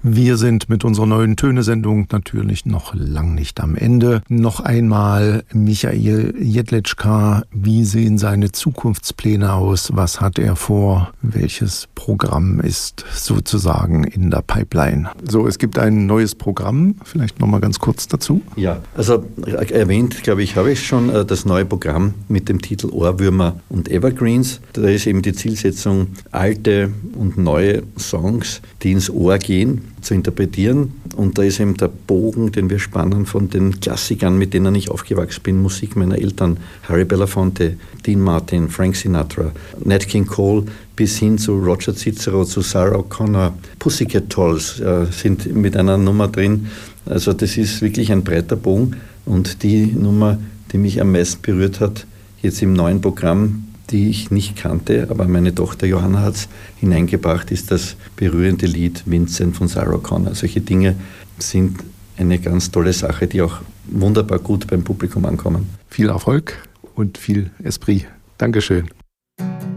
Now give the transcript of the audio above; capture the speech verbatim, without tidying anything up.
Wir sind mit unserer neuen Töne-Sendung natürlich noch lang nicht am Ende. Noch einmal Michael Jedlitschka, wie sehen seine Zukunftspläne aus? Was hat er vor? Welches Programm ist sozusagen in der Pipeline? So, es gibt ein neues Programm, vielleicht nochmal ganz kurz dazu. Ja, also erwähnt, glaube ich, habe ich schon das neue Programm mit dem Titel Ohrwürmer und Evergreens. Da ist eben die Zielsetzung, alte und neue Songs, die ins Ohr gehen, zu interpretieren. Und da ist eben der Bogen, den wir spannen von den Klassikern, mit denen ich aufgewachsen bin, Musik meiner Eltern, Harry Belafonte, Dean Martin, Frank Sinatra, Nat King Cole, bis hin zu Roger Cicero, zu Sarah O'Connor. Pussycat Dolls äh, sind mit einer Nummer drin. Also das ist wirklich ein breiter Bogen. Und die Nummer, die mich am meisten berührt hat, jetzt im neuen Programm, die ich nicht kannte, aber meine Tochter Johanna hat es hineingebracht, ist das berührende Lied Vincent von Sarah O'Connor. Solche Dinge sind eine ganz tolle Sache, die auch wunderbar gut beim Publikum ankommen. Viel Erfolg und viel Esprit. Dankeschön.